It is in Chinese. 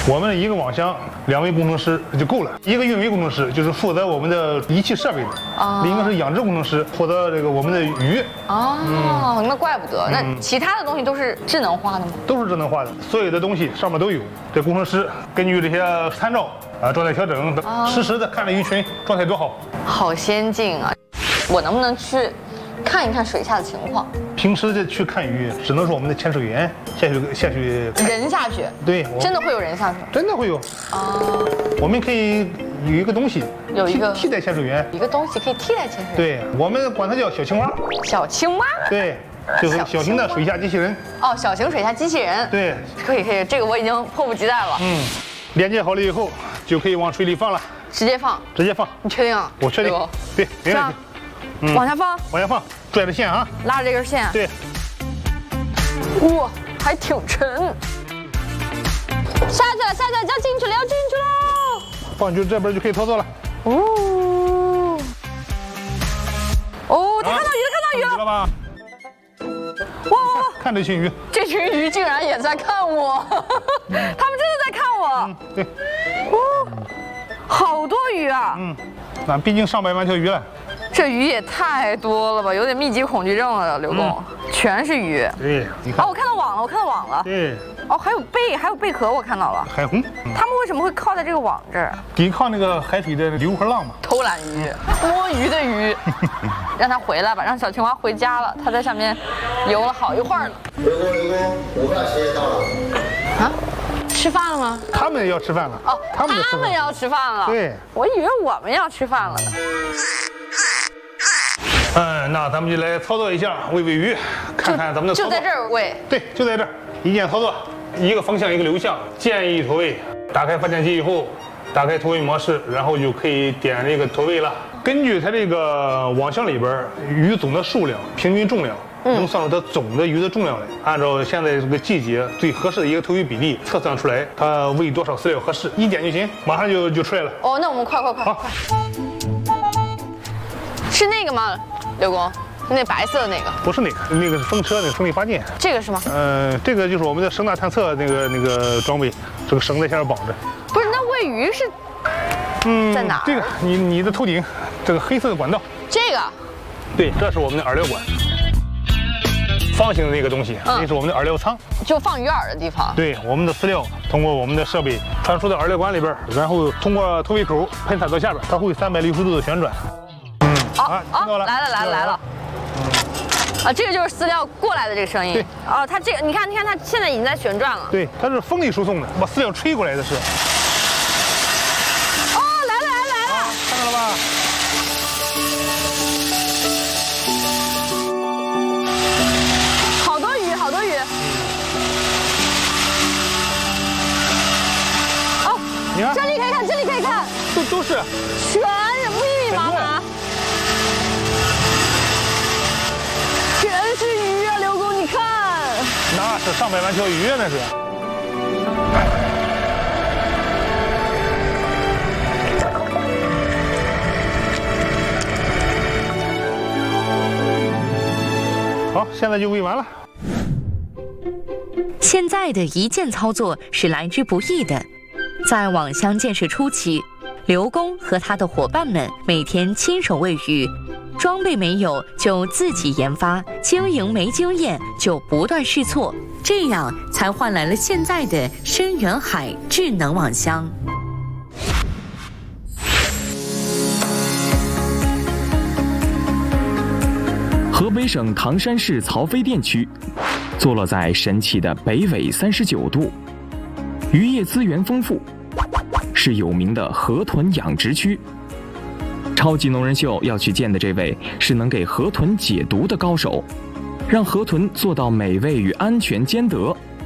我们一个网箱2位工程师就够了，一个运维工程师就是负责我们的仪器设备的，另一个是养殖工程师负责这个我们的鱼。 哦，那怪不得。那其他的东西都是智能化的吗？ 都是智能化的，所有的东西上面都有。这工程师根据这些参照状态调整，实时的看着鱼群状态多好。 好先进啊！我能不能去看一看水下的情况？ 平时去看鱼，只能是我们的潜水员下去看。 人下去？ 对， 真的会有人下去？ 真的会有啊！我们可以有一个东西， 有一个替代潜水员， 一个东西可以替代潜水员。 对，我们管它叫小青蛙。 小青蛙？ 对，就是小型的水下机器人。 哦，小型水下机器人。 对， 可以，这个我已经迫不及待了。 连接好了以后，就可以往水里放了。 直接放？ 直接放。 你确定啊？ 我确定。对，没问题。 往下放？ 往下放，拽着线啊， 拉着这根线。 对。 哇，还挺沉。下去了，要进去了， 放就这边就可以操作了。 哦，他看到鱼了， 了吧？ 哇！ 看这群鱼， 这群鱼竟然也在看我，他们真的在看我。 对。 好多鱼啊！ 那毕竟上百万条鱼了。 这鱼也太多了吧，有点密集恐惧症了，刘工，全是鱼。 对，你看。 我看到网了， 对。 还有贝壳，我看到了。 海虹。 他们为什么会靠在这个网这儿？ 抵抗那个海水的流和浪嘛。 偷懒鱼，摸鱼的鱼，让它回来吧，让小青蛙回家了。它在下面游了好一会儿了。 刘工，午饭时间到了。 啊？吃饭了吗？ 他们要吃饭了。 哦，他们要吃饭了。 对， 我以为我们要吃饭了呢。 那咱们就来操作一下喂鱼，看看咱们的操作。 就在这儿喂。对， 就在这儿，一键操作，一个方向一个流向，建议投喂。打开发电机以后，打开投喂模式，然后就可以点这个投喂了。根据它这个网箱里边鱼总的数量、平均重量。能算出它总的鱼的重量来，按照现在这个季节最合适的一个投喂比例测算出来，它喂多少饲料合适，一点就行，马上就出来了。 哦，那我们快！好，是那个吗，刘工？那白色的那个？ 不是那个是风车，那个风力发电。 这个是吗？ 这个就是我们的声呐探测那个装备，这个绳在下面绑着。 不是，那喂鱼是？在哪？ 这个你的头顶，这个黑色的管道。 这个？ 对，这是我们的饵料管。方形的那个东西，那是我们的饵料舱， 就放鱼饵的地方。 对，我们的饲料通过我们的设备传输到饵料管里边，然后通过投喂口喷洒到下边，它会360度的旋转。听到了， 来了。这个就是饲料过来的这个声音。 对。 它这个你看，它现在已经在旋转了。 对，它是风力输送的，把饲料吹过来的是。 来了！ 看到了吧？ 好多鱼！哦， 你看， 这里可以看， 都是， 全密密麻麻，全是鱼啊！刘工，你看， 那是上百万条鱼啊，那是。好，现在就喂完了。 现在的一键操作是来之不易的。在网箱建设初期，刘工和他的伙伴们每天亲手喂鱼，装备没有就自己研发，经营没经验就不断试错，这样才换来了现在的深远海智能网箱。 河北省唐山市曹妃甸区，坐落在神奇的北纬39度，渔业资源丰富，是有名的河豚养殖区。超级农人秀要去见的这位是能给河豚解毒的高手，让河豚做到美味与安全兼得。